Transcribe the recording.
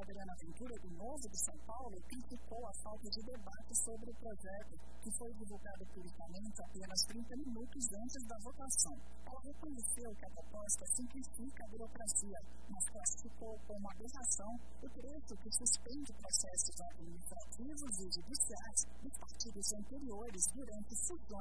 Adriana Ventura, do Novo de São Paulo, criticou a falta de debate sobre o projeto, que foi divulgado publicamente apenas 30 minutos antes da votação. Ela reconheceu que a proposta simplifica a burocracia, mas classificou como aberração o trecho que suspende processos administrativos e judiciais dos partidos anteriores durante sessões